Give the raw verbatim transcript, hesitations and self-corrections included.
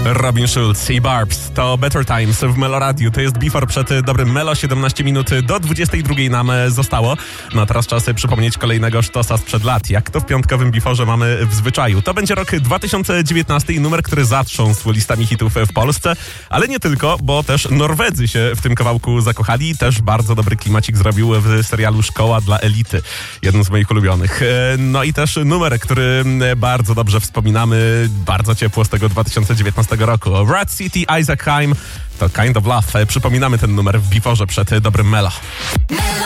Robin Schulz i Barbs to Better Times w Melo Radio. To jest Before przed dobrym Melo. siedemnaście minut do dwudziestej drugiej nam zostało. No a teraz czas przypomnieć kolejnego sztosa sprzed lat. Jak to w piątkowym Beforze mamy w zwyczaju. To będzie rok dwa tysiące dziewiętnasty i numer, który zatrząsł listami hitów w Polsce. Ale nie tylko, bo też Norwedzy się w tym kawałku zakochali. Też bardzo dobry klimacik zrobił w serialu Szkoła dla Elity. Jeden z moich ulubionych. No i też numer, który bardzo dobrze wspominamy. Bardzo ciepło z tego dwa tysiące dziewiętnastego roku. Rat City, Isaac Hayes, to Kind of Love. Przypominamy ten numer w Beforze przed dobrym Melo.